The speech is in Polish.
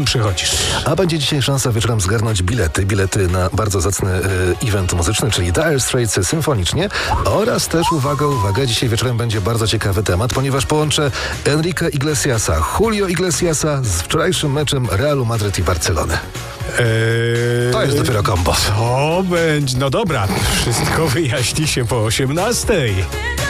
przychodzisz. A będzie dzisiaj szansa wieczorem zgarnąć bilety na bardzo zacny event muzyczny, czyli Dire Straits symfonicznie oraz też, uwaga, dzisiaj wieczorem będzie bardzo ciekawy temat, ponieważ połączę Enrique Iglesiasa, Julio Iglesiasa z wczorajszym meczem Realu Madryt i Barcelony. To jest dopiero kombo. To będzie... No dobra, wszystko wyjaśni się po 18:00.